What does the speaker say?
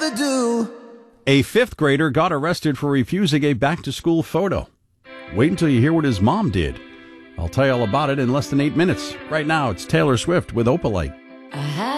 ever do. A fifth grader got arrested for refusing a back-to-school photo. Wait until you hear what his mom did. I'll tell you all about it in less than 8 minutes. Right now, it's Taylor Swift with Opalite. I